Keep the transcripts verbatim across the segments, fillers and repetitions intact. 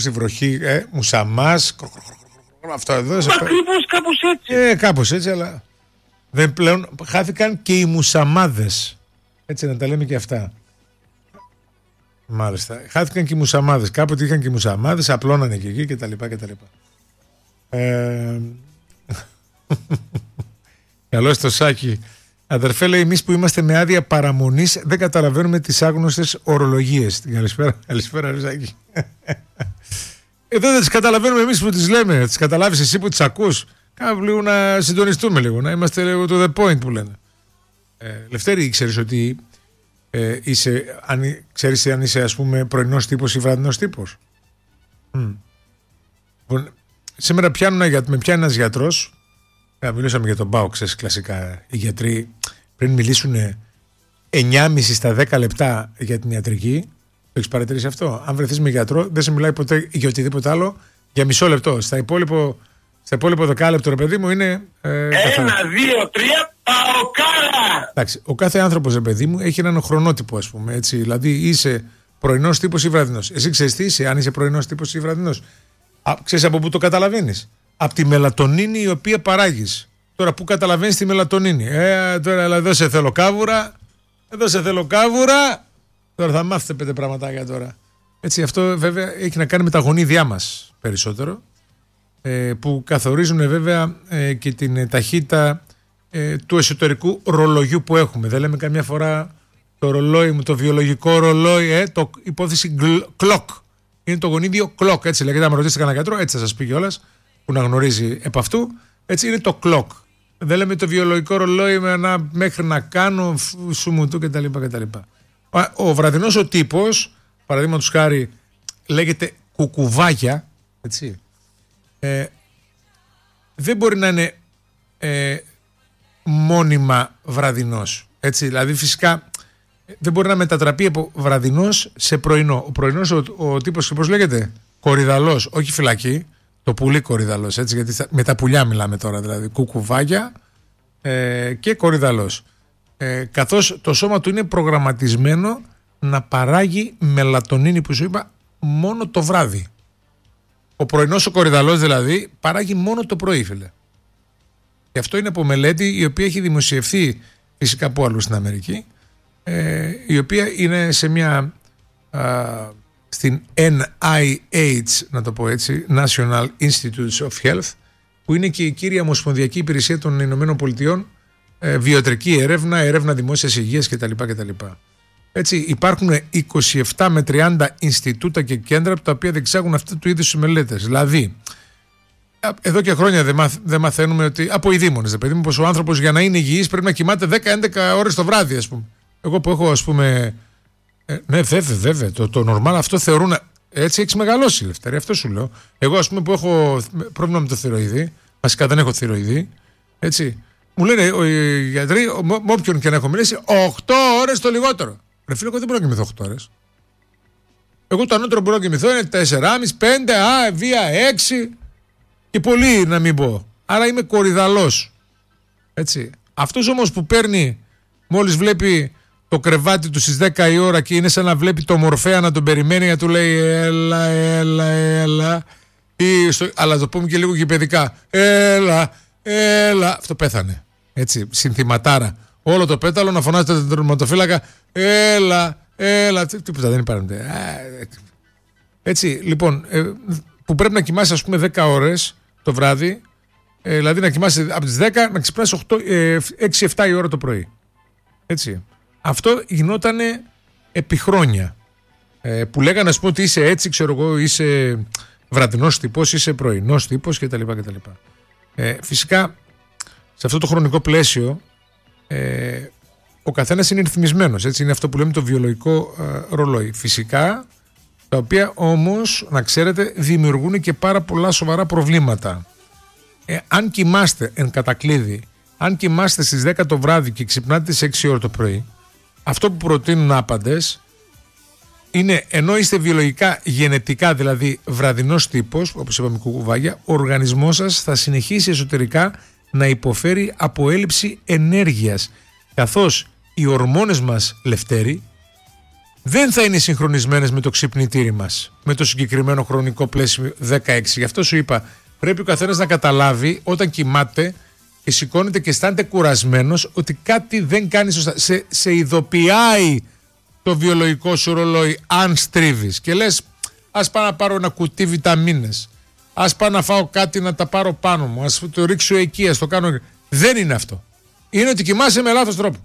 στη βροχή, ε, μουσαμάς, αυτό εδώ. Ακριβώς κάπως έτσι. Ε, κάπως έτσι, αλλά δεν πλέον χάθηκαν και οι μουσαμάδες. Έτσι να τα λέμε και αυτά. Μάλιστα. Χάθηκαν και οι μουσαμάδες. Κάποτε είχαν και οι μουσαμάδες, απλώνανε και εκεί κτλ. κτλ. Ε... Καλώς το Σάκη. Αδερφέ, λέει, εμείς που είμαστε με άδεια παραμονής δεν καταλαβαίνουμε τις άγνωστες ορολογίες. Καλησπέρα, καλησπέρα, Σάκη. Εδώ δεν τις καταλαβαίνουμε εμείς που τις λέμε. Τις καταλάβεις εσύ που τις ακούς. Κάπου λίγο να συντονιστούμε λίγο, να είμαστε λίγο to the point που λένε. Ε, Λευτέρη, ξέρεις ότι ε, είσαι, αν, ξέρεις αν είσαι, ας πούμε, πρωινός τύπος ή βραδινός τύπος? Mm. Σήμερα πιάνουν, με πιάνει ένας γιατρός. Ε, μιλήσαμε για τον ΠΑΟ, ξέρεις, κλασικά. Οι γιατροί πριν μιλήσουν εννιά και μισή στα δέκα λεπτά για την ιατρική. Το έχεις παρατηρήσει αυτό? Αν βρεθείς με γιατρό, δεν σε μιλάει ποτέ για οτιδήποτε άλλο για μισό λεπτό. Στα υπόλοιπο, στα υπόλοιπο δεκάλεπτο, ρε παιδί μου, είναι. Ε, Ένα, δύο, τρία, παοκάρα! Εντάξει, ο κάθε άνθρωπος, ρε παιδί μου, έχει έναν χρονότυπο, ας πούμε. Έτσι, δηλαδή, είσαι πρωινός τύπος ή βραδινός. Εσύ ξέρεις τι είσαι, αν είσαι πρωινός τύπος ή βραδινός? Ξέρεις από πού το καταλαβαίνεις? Από τη μελατονίνη η οποία παράγεις. Τώρα, πού καταλαβαίνεις τη μελατονίνη? Ε, τώρα, εδώ σε θέλω κάβουρα. Εδώ σε θέλω κάβουρα. Τώρα θα μάθετε πέντε πραγματάκια τώρα. Έτσι, αυτό βέβαια έχει να κάνει με τα γονίδια μας περισσότερο, ε, που καθορίζουν βέβαια ε, και την ταχύτητα ε, του εσωτερικού ρολογιού που έχουμε. Δεν λέμε καμιά φορά το ρολόι μου, το βιολογικό ρολόι, ε, το υπόθεση clock. Είναι το γονίδιο clock, έτσι λέγεται. Αν με ρωτήσετε κανένα γιατρό, έτσι θα σας πει κιόλας, που να γνωρίζει επ' αυτού. Έτσι είναι το clock. Δεν λέμε το βιολογικό ρολόι με ένα, μέχρι να κάνω σουμουτού κτλ. κτλ. Ο βραδινός ο τύπος, παραδείγματος χάρη, λέγεται κουκουβάγια, έτσι. Ε, δεν μπορεί να είναι ε, μόνιμα βραδινός, έτσι. Δηλαδή φυσικά δεν μπορεί να μετατραπεί από βραδινός σε πρωινό. Ο πρωινός ο, ο τύπος, πώς λέγεται, κορυδαλός, όχι φυλακή, το πουλί κορυδαλός, έτσι, γιατί με τα πουλιά μιλάμε τώρα, δηλαδή κουκουβάγια ε, και κορυδαλός. Ε, καθώς το σώμα του είναι προγραμματισμένο να παράγει μελατονίνη, που σου είπα, μόνο το βράδυ. Ο πρωινός ο κορυδαλός δηλαδή παράγει μόνο το πρωί, φίλε. Και αυτό είναι από μελέτη η οποία έχει δημοσιευθεί φυσικά από αλλού στην Αμερική, ε, η οποία είναι σε μια α, στην N I H, να το πω έτσι, National Institutes of Health, που είναι και η κύρια ομοσπονδιακή υπηρεσία των Ηνωμένων Πολιτειών, ε, βιοτρική έρευνα, έρευνα δημόσιας υγείας κτλ. κτλ. Έτσι, υπάρχουν είκοσι επτά με τριάντα Ινστιτούτα και κέντρα τα οποία διεξάγουν αυτού του είδους μελέτες. Δηλαδή, εδώ και χρόνια δεν μαθ, δε μαθαίνουμε ότι από οι δήμονες, παιδί μου, πως ο άνθρωπος για να είναι υγιής πρέπει να κοιμάται δέκα με έντεκα ώρες το βράδυ, ας πούμε. Εγώ που έχω, ας πούμε. Ε, ναι, βέβαια, βέβαια. Το, το normal αυτό θεωρούν. Έτσι έχεις μεγαλώσει, Λευτέρη, αυτό σου λέω. Εγώ, ας πούμε, που έχω πρόβλημα με το θηροειδή, βασικά δεν έχω θηροειδή, έτσι. Μου λένε οι γιατροί, με όποιον και να έχω μιλήσει, οκτώ ώρες το λιγότερο. Ρε φίλε, εγώ δεν μπορώ να κοιμηθώ οκτώ ώρες. Εγώ το ανώτερο μπορώ να κοιμηθώ είναι τέσσερα και μισή, πέντε, α, βία, έξι και πολύ να μην πω. Άρα είμαι κορυδαλός. Έτσι. Αυτός όμως που παίρνει, μόλις βλέπει το κρεβάτι του στις δέκα η ώρα και είναι σαν να βλέπει το Μορφέα να τον περιμένει, να του λέει έλα, έλα, έλα. Ή στο, αλλά το πούμε και λίγο και παιδικά. Έλα, έλα. Αυτό πέθανε. Έτσι, συνθηματάρα. Όλο το πέταλο να φωνάζει τον τερματοφύλακα. Έλα, έλα. Τίποτα δεν υπάρχει. Έτσι, λοιπόν, ε, που πρέπει να κοιμάσαι, ας πούμε, δέκα ώρες το βράδυ, ε, δηλαδή να κοιμάσαι από τις δέκα να ξυπνάς έξι επτά η ώρα το πρωί. Έτσι. Αυτό γινότανε επί χρόνια. Ε, που λέγανε, ας πούμε, ότι είσαι έτσι, ξέρω εγώ, είσαι βραδινός τύπος, είσαι πρωινός τύπος κτλ. κτλ. Ε, φυσικά, σε αυτό το χρονικό πλαίσιο, ε, ο καθένας είναι ρυθμισμένος. Έτσι, είναι αυτό που λέμε το βιολογικό ε, ρολόι. Φυσικά, τα οποία όμως, να ξέρετε, δημιουργούν και πάρα πολλά σοβαρά προβλήματα. Ε, αν κοιμάστε εν κατακλείδη, αν κοιμάστε στις δέκα το βράδυ και ξυπνάτε στις έξι ώρα το πρωί, αυτό που προτείνουν άπαντες είναι, ενώ είστε βιολογικά, γενετικά δηλαδή βραδινός τύπος, όπως είπαμε κουκουβάγια, ο οργανισμός σας θα συνεχίσει εσωτερικά να υποφέρει από έλλειψη ενέργειας, καθώς οι ορμόνες μας, Λευτέρη, δεν θα είναι συγχρονισμένες με το ξυπνητήρι μας, με το συγκεκριμένο χρονικό πλαίσιο δεκαέξι. Γι' αυτό σου είπα, πρέπει ο καθένας να καταλάβει όταν κοιμάται και σηκώνεται και αισθάνεται κουρασμένος ότι κάτι δεν κάνει σωστά. Σε, σε ειδοποιάει το βιολογικό σου ρολόι αν στρίβεις και λες ας πάω να πάρω ένα κουτί βιταμίνες, ας πάω να φάω κάτι να τα πάρω πάνω μου, ας το ρίξω εκεί, ας το κάνω. Δεν είναι αυτό. Είναι ότι κοιμάσαι με λάθος τρόπο.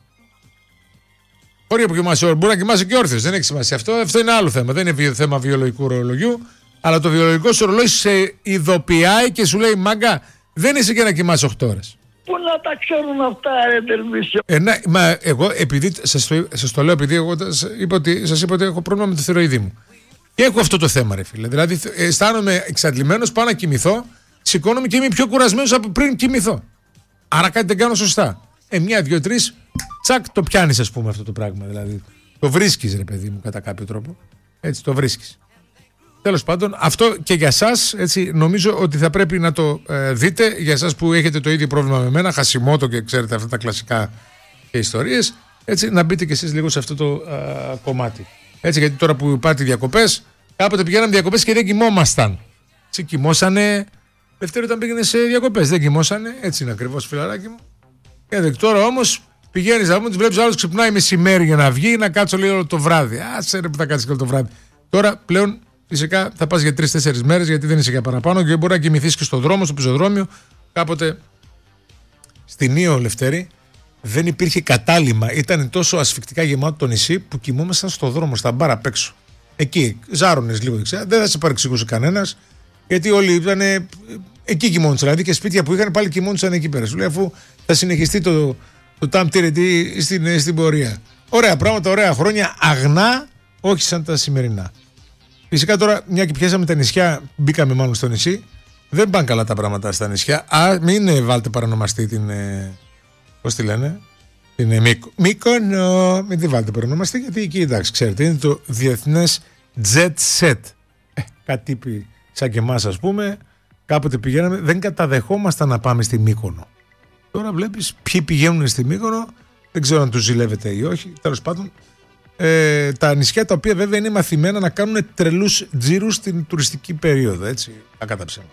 Μπορεί να κοιμάσαι, μπορεί να κοιμάσαι και όρθιος, δεν έχει σημασία αυτό. Αυτό είναι άλλο θέμα. Δεν είναι θέμα βιολογικού ρολογιού, αλλά το βιολογικό σου ρολόι σε ειδοποιάει και σου λέει μάγκα, δεν είσαι και να κοιμάσαι οκτώ ώρες. Πού να τα ξέρουν αυτά, ρε Τελμίσιο. Ε, να, μα εγώ, επειδή σας το, σας το λέω, επειδή εγώ σας είπα, ότι, σας είπα ότι έχω πρόβλημα με το θηροειδή μου. Και έχω αυτό το θέμα, ρε φίλε. Δηλαδή, αισθάνομαι εξαντλημένος, πάω να κοιμηθώ, σηκώνομαι και είμαι πιο κουρασμένος από πριν κοιμηθώ. Άρα κάτι δεν κάνω σωστά. Ε, μια, δύο, τρεις, τσακ, το πιάνεις, ας πούμε, αυτό το πράγμα. Δηλαδή, το βρίσκεις, ρε παιδί μου, κατά κάποιο τρόπο. Έτσι, το βρίσκεις. Τέλος πάντων, αυτό και για σας, έτσι, νομίζω ότι θα πρέπει να το ε, δείτε. Για εσάς που έχετε το ίδιο πρόβλημα με μένα, χασιμότο και ξέρετε αυτά τα κλασικά και ιστορίες, έτσι, να μπείτε κι εσείς λίγο σε αυτό το ε, κομμάτι. Έτσι, γιατί τώρα που πάτε διακοπές, κάποτε πηγαίναμε διακοπές και δεν κοιμόμασταν. Έτσι, κοιμόσανε. Δευτέρα όταν πήγαινε σε διακοπές, δεν κοιμόσανε. Έτσι είναι ακριβώς, φιλαράκι μου. Και τώρα όμως πηγαίνεις να πούμε, βλέπεις άλλος ξυπνάει μεσημέρι για να βγει, να κάτσω λίγο το βράδυ. Άσε ρε που θα κάτσεις και το βράδυ. Τώρα πλέον φυσικά θα πας για τρεις-τέσσερις μέρες, γιατί δεν είσαι για παραπάνω και μπορεί να κοιμηθείς και στο δρόμο, στο πεζοδρόμιο. Κάποτε στην Ήο, Λευτέρη, δεν υπήρχε κατάλημα. Ήταν τόσο ασφικτικά γεμάτο το νησί που κοιμόμασταν στο δρόμο, στα μπάρα απ' έξω. Εκεί, ζάρωνες λίγο δεξιά, δεν θα σε παρεξηγούσε κανένας, γιατί όλοι ήταν εκεί κοιμόντουσαν. Δηλαδή και σπίτια που είχαν πάλι κοιμόντουσαν εκεί πέρα. Σου λέει, αφού θα συνεχιστεί το, το τάμ τυρετή στην, στην πορεία. Ωραία πράγματα, ωραία χρόνια, αγνά, όχι σαν τα σημερινά. Φυσικά τώρα, μια και πιάσαμε τα νησιά, μπήκαμε μάλλον στο νησί, δεν πάνε καλά τα πράγματα στα νησιά. Α, μην ε, βάλτε παρανομαστή την. Ε, πώς τη λένε, την ε, Μύκο. Μύκονο, μην τη βάλτε παρανομαστή, γιατί εκεί εντάξει, ξέρετε, είναι το διεθνές jet set. Ε, κάτι τύποι σαν και εμάς, ας πούμε, κάποτε πηγαίναμε, δεν καταδεχόμασταν να πάμε στη Μύκονο. Τώρα βλέπεις ποιοι πηγαίνουν στη Μύκονο, δεν ξέρω αν τους ζηλεύετε ή όχι, τέλος πάντων. Ε, τα νησιά τα οποία βέβαια είναι μαθημένα να κάνουν τρελούς τζίρους στην τουριστική περίοδο, έτσι, ακάτα ψέμα.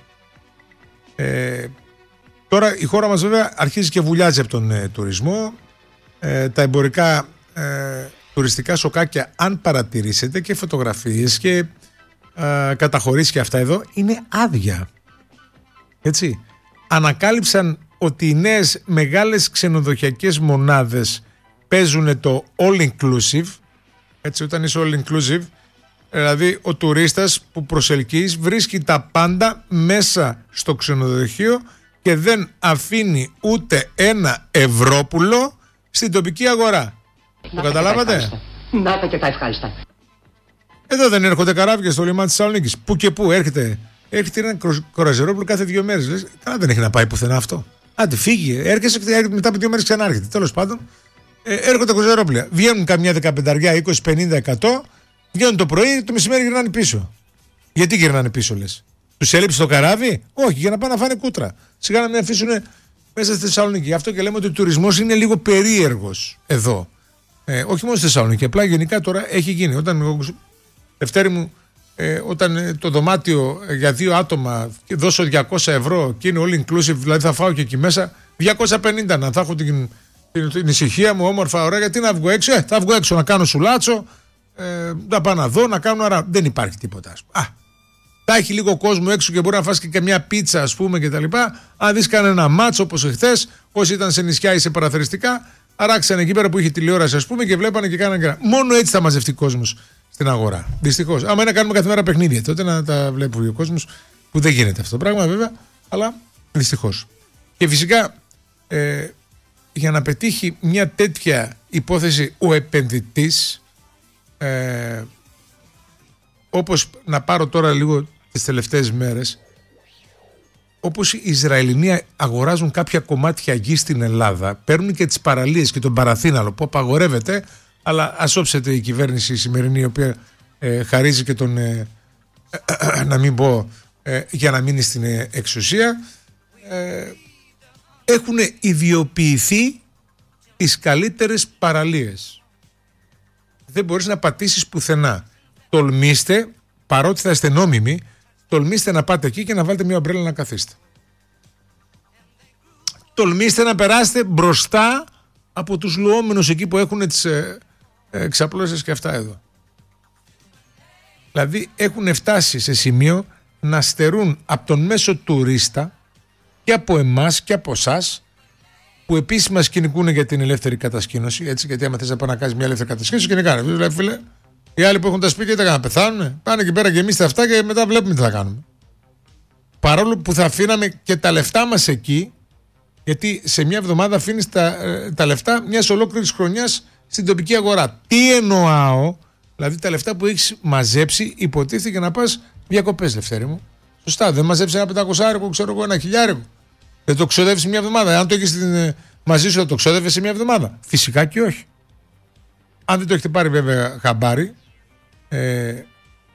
Ε, τώρα η χώρα μας βέβαια αρχίζει και βουλιάζει από τον ε, τουρισμό. Ε, τα εμπορικά ε, τουριστικά σοκάκια, αν παρατηρήσετε, και φωτογραφίες και ε, καταχωρήσεις και αυτά εδώ, είναι άδεια. Έτσι. Ανακάλυψαν ότι οι νέες μεγάλες ξενοδοχειακές μονάδες παίζουν το all inclusive. Έτσι, όταν είσαι all inclusive, δηλαδή ο τουρίστας που προσελκύεις βρίσκει τα πάντα μέσα στο ξενοδοχείο και δεν αφήνει ούτε ένα ευρόπουλο στην τοπική αγορά. Το καταλάβατε? Να τα και τα ευχάριστα. Εδώ δεν έρχονται καράβια στο λιμάνι της Θεσσαλονίκης. Πού και πού έρχεται. Έρχεται ένα κοραζερόπουλο κάθε δύο μέρες. Λες, καλά, δεν έχει να πάει πουθενά αυτό. Άντε, φύγε. Έρχεσαι και έρχεται μετά από δύο μέρες ξανάρχεται. Τέλος πάντων, ε, έρχονται κοραζερόπουλα. Βγαίνουν καμιά δεκαπενταριά, είκοσι, πενήντα, εκατό. Βγαίνουν το πρωί, το μεσημέρι γυρνάνε πίσω. Γιατί γυρνάνε πίσω, λες? Τους έλειψε το καράβι? Όχι, για να πάνε να φάνε κούτρα. Σιγά να μην αφήσουν μέσα στη Θεσσαλονίκη. Γι' αυτό και λέμε ότι ο τουρισμός είναι λίγο περίεργος εδώ. Ε, όχι μόνο στη Θεσσαλονίκη, απλά γενικά τώρα έχει γίνει. Όταν, Δευτέρη μου, ε, όταν ε, το δωμάτιο ε, για δύο άτομα δώσω διακόσια ευρώ και είναι all inclusive, δηλαδή θα φάω και εκεί μέσα διακόσια πενήντα, να θα έχω την, την, την ησυχία μου, όμορφα, ωραία. Γιατί να βγω έξω? Ε, θα βγω έξω να κάνω σουλάτσο, ε, να πάω να δω, να κάνω αρα. Δεν υπάρχει τίποτα. Α, θα έχει λίγο κόσμο έξω και μπορεί να φας και μια πίτσα, ας πούμε, κτλ. Αν δεις κανένα μάτσο όπως εχθές, όσοι ήταν σε νησιά ή σε παραθεριστικά, αράξαν εκεί πέρα που είχε τηλεόραση, ας πούμε, και βλέπανε και κάνανε γκρά. Μόνο έτσι θα μαζευτεί κόσμος στην αγορά. Δυστυχώς. Άμα είναι να κάνουμε κάθε μέρα παιχνίδια, τότε να τα βλέπει ο κόσμος, που δεν γίνεται αυτό το πράγμα βέβαια, αλλά δυστυχώς. Και φυσικά ε, για να πετύχει μια τέτοια υπόθεση ο επενδυτής, ε, όπως να πάρω τώρα λίγο τις τελευταίες μέρες, όπως οι Ισραηλινοί αγοράζουν κάποια κομμάτια γη στην Ελλάδα, παίρνουν και τις παραλίες και τον Παραθύναλο που απαγορεύεται, αλλά ας όψεται η κυβέρνηση η σημερινή, η οποία ε, χαρίζει και τον ε, ε, ε, να μην πω ε, για να μείνει στην ε, εξουσία, ε, έχουν ιδιοποιηθεί τις καλύτερες παραλίες. δεν μπορείς να πατήσεις πουθενά. Τολμήστε, παρότι θα είστε νόμιμοι, τολμήστε να πάτε εκεί και να βάλετε μια ομπρέλα να καθίσετε. Τολμήστε να περάσετε μπροστά από τους λουόμενους εκεί που έχουν τις ε, ε, εξαπλώσεις και αυτά εδώ. Δηλαδή έχουν φτάσει σε σημείο να στερούν από τον μέσο τουρίστα και από εμάς και από εσάς, που επίσης μας κυνηγούν για την ελεύθερη κατασκήνωση. Έτσι, γιατί άμα θες να πάει να κάνεις μια ελεύθερη κατασκήνωση, και κυνηγάνε. Δηλαδή, φίλε, οι άλλοι που έχουν τα σπίτια τι να πεθάνουν. Πάνε εκεί πέρα και εμείς τα αυτά και μετά βλέπουμε τι θα κάνουμε. Παρόλο που θα αφήναμε και τα λεφτά μας εκεί, γιατί σε μια εβδομάδα αφήνεις τα, τα λεφτά μιας ολόκληρης χρονιάς στην τοπική αγορά. Τι εννοάω, δηλαδή τα λεφτά που έχεις μαζέψει, υποτίθεται να πας διακοπές, Λευτέρη μου. Σωστά, δεν μαζέψει ένα πεντακόσάρικο, ξέρω εγώ, ένα χιλιάρικο. Δεν το ξοδεύεις μια εβδομάδα. Αν το έχεις μαζί σου, θα το ξοδεύεις σε μια εβδομάδα. Φυσικά και όχι. Αν δεν το έχετε πάρει βέβαια χαμπάρι, ε,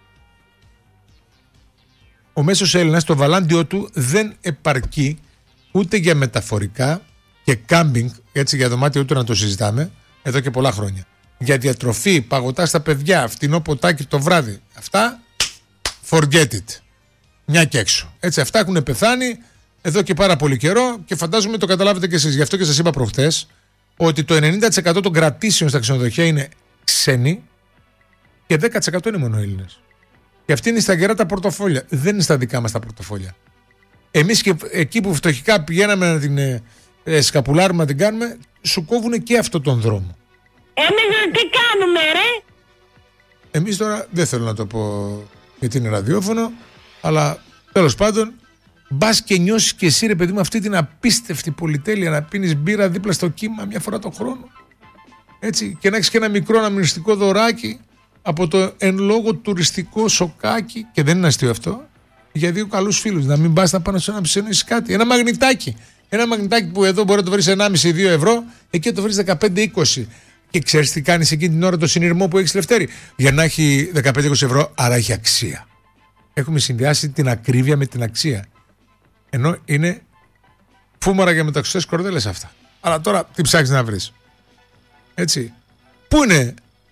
ο μέσος Έλληνας, το βαλάντιό του δεν επαρκεί ούτε για μεταφορικά και κάμπινγκ, έτσι για δωμάτιο ούτε να το συζητάμε, εδώ και πολλά χρόνια. Για διατροφή, παγωτά στα παιδιά, φτηνό ποτάκι το βράδυ. Αυτά, forget it. Μια και έξω. Έτσι, αυτά έχουν πεθάνει εδώ και πάρα πολύ καιρό και φαντάζομαι το καταλάβετε κι εσείς. Γι' αυτό και σας είπα προχτές ότι το ενενήντα τοις εκατό των κρατήσεων στα ξενοδοχεία είναι ξένοι και δέκα τοις εκατό είναι μόνο Έλληνες. Και αυτή είναι στα γερά τα πορτοφόλια. Δεν είναι στα δικά μας τα πορτοφόλια. Εμείς και εκεί που φτωχικά πηγαίναμε να την ε, ε, σκαπουλάρουμε, να την κάνουμε, σου κόβουν και αυτόν τον δρόμο. Εμείς τι κάνουμε, ρε? Εμείς τώρα δεν θέλω να το πω γιατί είναι ραδιόφωνο, αλλά τέλος πάντων, μπας και νιώσεις και εσύ, ρε παιδί μου, αυτή την απίστευτη πολυτέλεια να πίνεις μπύρα δίπλα στο κύμα μια φορά το χρόνο. Έτσι, και να έχεις και ένα μικρό αναμνηστικό δωράκι από το εν λόγω τουριστικό σοκάκι, και δεν είναι αστείο αυτό, για δύο καλούς φίλους. Να μην πας να πάνω σε ένα ψηνοίσεις κάτι. Ένα μαγνητάκι. Ένα μαγνητάκι που εδώ μπορεί να το βρεις ενάμιση με δύο ευρώ, εκεί το βρεις δεκαπέντε είκοσι. Και ξέρεις τι κάνεις εκείνη την ώρα το συνειρμό που έχεις, Λευτέρη? Για να έχει δεκαπέντε είκοσι ευρώ, άρα έχει αξία. Έχουμε συνδυάσει την ακρίβεια με την αξία. Ενώ είναι φούμαρα για μεταξωτές κορδέλες αυτά. Αλλά τώρα τι ψάχνεις να βρεις? Έτσι. Πού είναι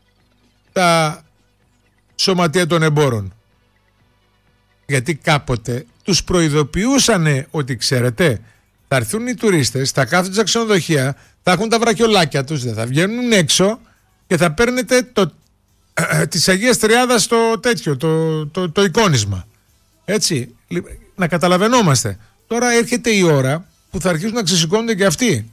τα σωματεία των εμπόρων? Γιατί κάποτε τους προειδοποιούσανε ότι, ξέρετε, θα έρθουν οι τουρίστες, θα κάθονται στα ξενοδοχεία, θα έχουν τα βραχιολάκια τους, δεν θα βγαίνουν έξω και θα παίρνετε το, ε, της Αγίας Τριάδας το τέτοιο, το, το, το εικόνισμα. Έτσι, να καταλαβαίνόμαστε. Τώρα έρχεται η ώρα που θα αρχίσουν να ξεσηκώνονται και αυτοί.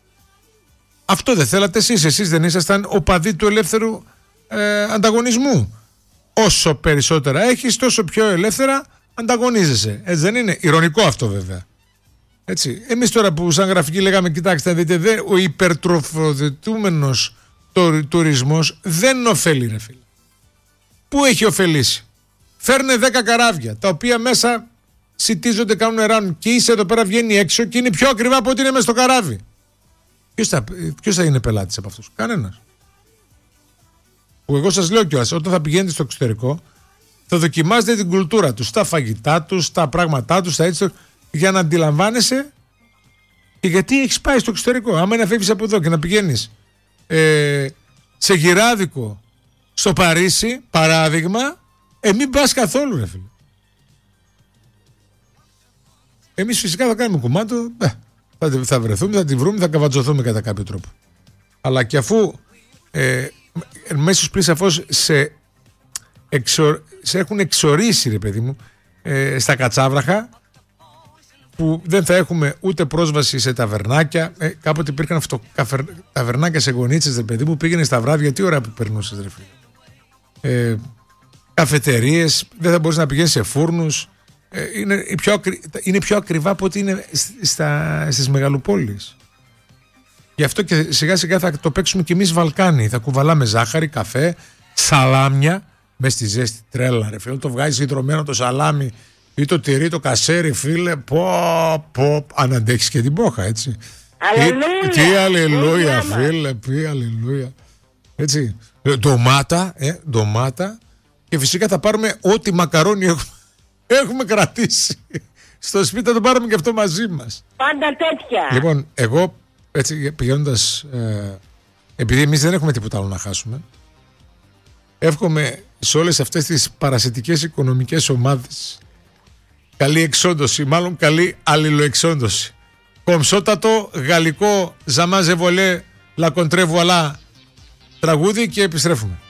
Αυτό δεν θέλατε εσείς? Εσείς δεν ήσασταν οπαδοί του ελεύθερου ε, ανταγωνισμού? Όσο περισσότερα έχεις, τόσο πιο ελεύθερα ανταγωνίζεσαι. Έτσι δεν είναι? Ειρωνικό αυτό βέβαια. Έτσι. Εμείς τώρα που σαν γραφική λέγαμε, κοιτάξτε, δείτε, δε, ο υπερτροφοδετούμενος το, τουρισμός δεν ωφελεί, ρε φίλε. Πού έχει ωφελήσει? Φέρνε δέκα καράβια, τα οποία μέσα σιτίζονται, κάνουν ράνουν, και είσαι εδώ πέρα, βγαίνει έξω και είναι πιο ακριβά από ό,τι είναι μέσα στο καράβι. Ποιος θα, ποιος θα είναι πελάτης από αυτούς? Κανένας. Που εγώ σας λέω κιόλας, όταν θα πηγαίνετε στο εξωτερικό, θα δοκιμάζετε την κουλτούρα τους, τα φαγητά τους, τα πράγματά τους, τα έτσι, για να αντιλαμβάνεσαι και γιατί έχεις πάει στο εξωτερικό. Άμα είναι να φεύγεις από εδώ και να πηγαίνεις ε, σε γυράδικο στο Παρίσι, παράδειγμα, ε, μην πας καθόλου, ρε φίλε. Εμείς φυσικά θα κάνουμε κουμάντο, ε, θα, θα βρεθούμε, θα τη βρούμε, θα καβατζωθούμε κατά κάποιο τρόπο. Αλλά και αφού ε, μέσω πλήρης σαφώς σε, εξο, σε έχουν εξορίσει, ρε παιδί μου, ε, στα κατσάβραχα, που δεν θα έχουμε ούτε πρόσβαση σε ταβερνάκια. Ε, κάποτε υπήρχαν αυτό, καφερ, ταβερνάκια σε γωνίτσες, ρε παιδί μου, πήγαινε στα βράδια, τι ώρα που περνούσες, ρε φίλε. Ε, καφετερίες, δεν θα μπορείς να πηγαίνεις σε φούρνους. Ε, είναι, πιο ακρι, είναι πιο ακριβά από ό,τι είναι στα, στις μεγαλοπόλεις. Γι' αυτό και σιγά σιγά θα το παίξουμε κι εμείς Βαλκάνι. Θα κουβαλάμε ζάχαρη, καφέ, σαλάμια, μες στη ζέστη, τρέλα, ρε φίλε. Το βγάζεις ιδρωμένο το σαλάμι ή το τυρί, το κασέρι, φίλε. Πω, πω, αν αντέχεις και την πόχα, έτσι. Αλληλούια. Τι αλληλούια, φίλε, τι αλληλούια. Έτσι. Ντομάτα, ε, ντομάτα. Και φυσικά θα πάρουμε ό,τι μακαρόνι έχουμε, έχουμε κρατήσει. Στο σπίτι θα το πάρουμε και αυτό μαζί μας. Πάντα τέτοια. Λοιπόν, εγώ έτσι πηγαίνοντας, ε, επειδή εμείς δεν έχουμε τίποτα άλλο να χάσουμε, Εύχομαι σε όλες αυτές τις παρασιτικές οικονομικές ομάδες καλή εξόντωση, μάλλον καλή αλληλοεξόντωση. Κομψότατο γαλλικό ζαμάζε βολέ λακοντρέ βουαλά τραγούδι και επιστρέφουμε.